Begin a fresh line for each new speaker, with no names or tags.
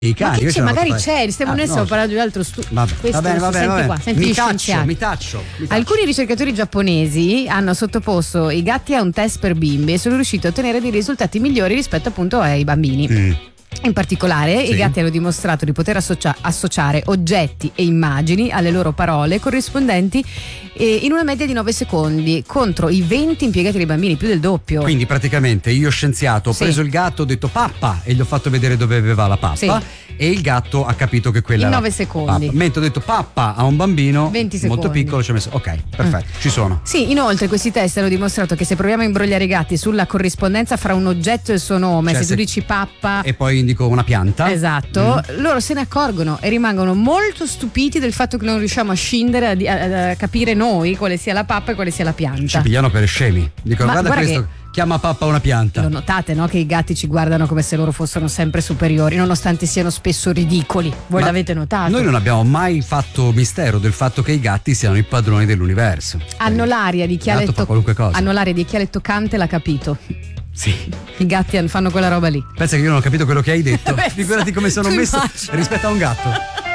I cani,
Ma che c'è?
invece
Magari
no,
c'è, stiamo noi stiamo parlando di un altro studio.
Va bene.
Qua, senti gli scienziati.
Mi taccio.
Alcuni ricercatori giapponesi hanno sottoposto i gatti a un test per bimbi e sono riusciti a ottenere dei risultati migliori rispetto appunto ai bambini. In particolare, i gatti hanno dimostrato di poter associare oggetti e immagini alle loro parole corrispondenti in una media di 9 secondi contro i 20 impiegati dei bambini, più del doppio.
Quindi praticamente io scienziato ho preso il gatto, ho detto pappa e gli ho fatto vedere dove aveva la pappa e il gatto ha capito che quella
in
era
9 secondi.
pappa. Mentre ho detto pappa a un bambino
20 secondi.
molto piccolo ci ho messo ok, perfetto, ci sono.
Sì, inoltre questi test hanno dimostrato che se proviamo a imbrogliare i gatti sulla corrispondenza fra un oggetto e il suo nome,
Cioè,
se tu dici pappa
e poi indico una pianta,
esatto, loro se ne accorgono e rimangono molto stupiti del fatto che non riusciamo a scindere, a capire noi quale sia la pappa e quale sia la pianta.
ci pigliano per scemi, dicono guarda questo chiama pappa una pianta.
Lo notate, no? Che i gatti ci guardano come se loro fossero sempre superiori, nonostante siano spesso ridicoli. Voi l'avete notato?
Noi non abbiamo mai fatto mistero del fatto che i gatti siano i padroni dell'universo.
Hanno l'aria di chi ha letto
qualunque cosa.
Hanno l'aria di chi ha letto Kant e l'ha capito.
Sì.
I gatti fanno quella roba lì.
Pensa che io non ho capito quello che hai detto. Figurati come sono messo rispetto a un gatto.